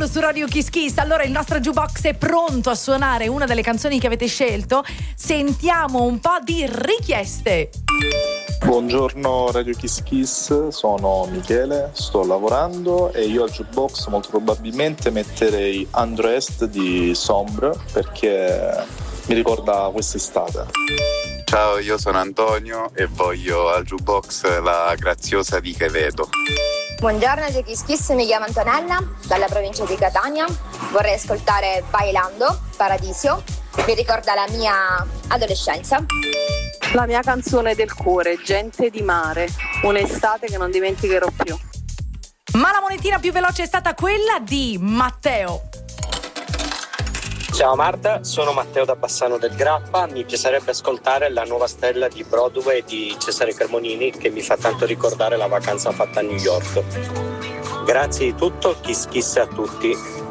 Soul su Radio Kiss Kiss. Allora il nostro jukebox è pronto a suonare una delle canzoni che avete scelto. Sentiamo un po' di richieste. Buongiorno Radio Kiss Kiss, sono Michele, sto lavorando e io al jukebox molto probabilmente metterei Undressed di Sombre perché mi ricorda quest'estate. Ciao, io sono Antonio e voglio al jukebox La Graziosa di Quevedo. Buongiorno Radio Kiss Kiss, mi chiamo Antonella, dalla provincia di Catania. Vorrei ascoltare Bailando, Paradiso, mi ricorda la mia adolescenza. La mia canzone del cuore, Gente di mare, un'estate che non dimenticherò più. Ma la monetina più veloce è stata quella di Matteo. Ciao Marta, sono Matteo da Bassano del Grappa. Mi piacerebbe ascoltare La nuova stella di Broadway di Cesare Cremonini, che mi fa tanto ricordare la vacanza fatta a New York. Grazie di tutto, kiss kiss a tutti.